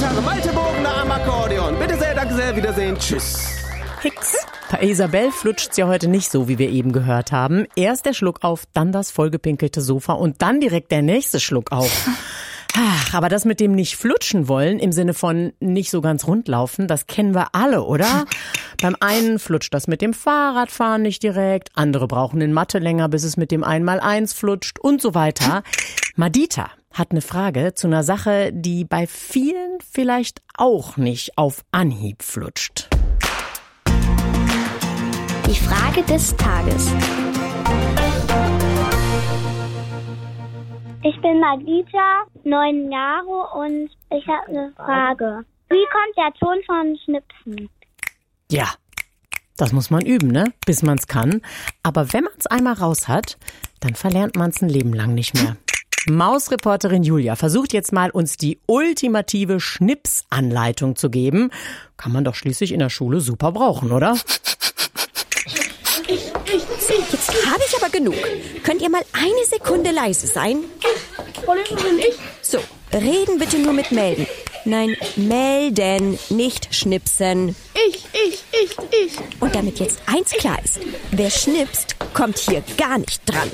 Gitarre, Malte Bogner am Akkordeon. Bitte sehr, danke sehr, Wiedersehen, tschüss. Hicks. Bei Isabel flutscht's ja heute nicht so, wie wir eben gehört haben. Erst der Schluck auf, dann das vollgepinkelte Sofa und dann direkt der nächste Schluck auf. Ach, aber das mit dem nicht flutschen wollen, im Sinne von nicht so ganz rund laufen, das kennen wir alle, oder? Beim einen flutscht das mit dem Fahrradfahren nicht direkt, andere brauchen in Mathe länger, bis es mit dem 1x1 flutscht und so weiter. Madita hat eine Frage zu einer Sache, die bei vielen vielleicht auch nicht auf Anhieb flutscht. Die Frage des Tages. Ich bin Madita, 9 Jahre und ich habe eine Frage. Wie kommt der Ton von Schnipsen? Ja, das muss man üben, ne? Bis man's kann. Aber wenn man's einmal raus hat, dann verlernt man's ein Leben lang nicht mehr. Mausreporterin Julia versucht jetzt mal, uns die ultimative Schnipsanleitung zu geben. Kann man doch schließlich in der Schule super brauchen, oder? Jetzt habe ich aber genug. Könnt ihr mal eine Sekunde leise sein? So, reden bitte nur mit melden. Nein, melden, nicht schnipsen. Ich. Und damit jetzt eins klar ist, wer schnipst, kommt hier gar nicht dran.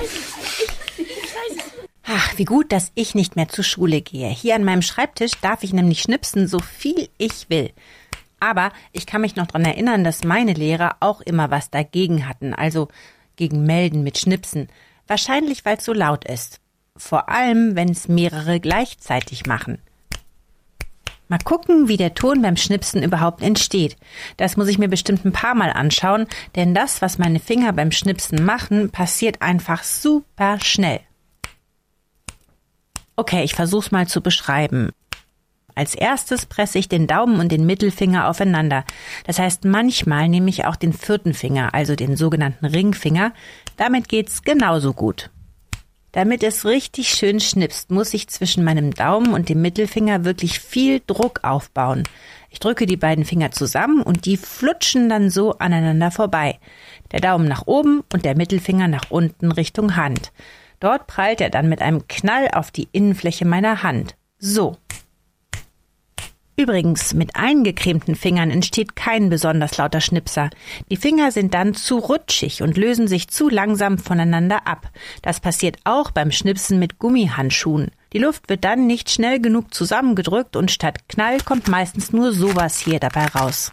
Ach, wie gut, dass ich nicht mehr zur Schule gehe. Hier an meinem Schreibtisch darf ich nämlich schnipsen, so viel ich will. Aber ich kann mich noch daran erinnern, dass meine Lehrer auch immer was dagegen hatten, also gegen Melden mit Schnipsen. Wahrscheinlich, weil es so laut ist. Vor allem, wenn es mehrere gleichzeitig machen. Mal gucken, wie der Ton beim Schnipsen überhaupt entsteht. Das muss ich mir bestimmt ein paar Mal anschauen, denn das, was meine Finger beim Schnipsen machen, passiert einfach super schnell. Okay, ich versuch's mal zu beschreiben. Als erstes presse ich den Daumen und den Mittelfinger aufeinander. Das heißt, manchmal nehme ich auch den 4. Finger, also den sogenannten Ringfinger. Damit geht's genauso gut. Damit es richtig schön schnipst, muss ich zwischen meinem Daumen und dem Mittelfinger wirklich viel Druck aufbauen. Ich drücke die beiden Finger zusammen und die flutschen dann so aneinander vorbei. Der Daumen nach oben und der Mittelfinger nach unten Richtung Hand. Dort prallt er dann mit einem Knall auf die Innenfläche meiner Hand. So. Übrigens, mit eingecremten Fingern entsteht kein besonders lauter Schnipser. Die Finger sind dann zu rutschig und lösen sich zu langsam voneinander ab. Das passiert auch beim Schnipsen mit Gummihandschuhen. Die Luft wird dann nicht schnell genug zusammengedrückt und statt Knall kommt meistens nur sowas hier dabei raus.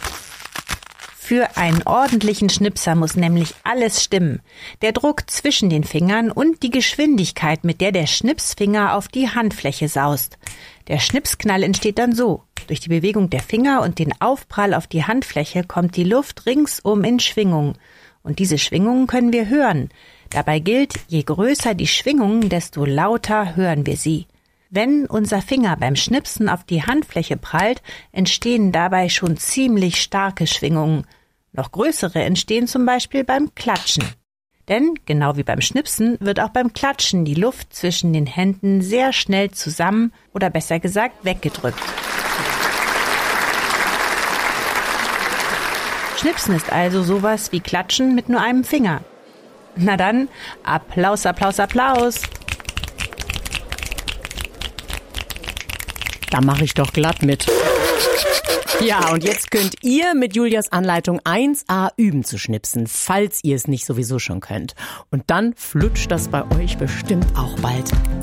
Für einen ordentlichen Schnipser muss nämlich alles stimmen. Der Druck zwischen den Fingern und die Geschwindigkeit, mit der der Schnipsfinger auf die Handfläche saust. Der Schnipsknall entsteht dann so. Durch die Bewegung der Finger und den Aufprall auf die Handfläche kommt die Luft ringsum in Schwingung. Und diese Schwingungen können wir hören. Dabei gilt, je größer die Schwingungen, desto lauter hören wir sie. Wenn unser Finger beim Schnipsen auf die Handfläche prallt, entstehen dabei schon ziemlich starke Schwingungen. Noch größere entstehen zum Beispiel beim Klatschen. Denn, genau wie beim Schnipsen, wird auch beim Klatschen die Luft zwischen den Händen sehr schnell zusammen oder besser gesagt weggedrückt. Schnipsen ist also sowas wie Klatschen mit nur einem Finger. Na dann, Applaus, Applaus, Applaus! Da mache ich doch glatt mit. Ja, und jetzt könnt ihr mit Julias Anleitung 1a üben zu schnipsen, falls ihr es nicht sowieso schon könnt. Und dann flutscht das bei euch bestimmt auch bald.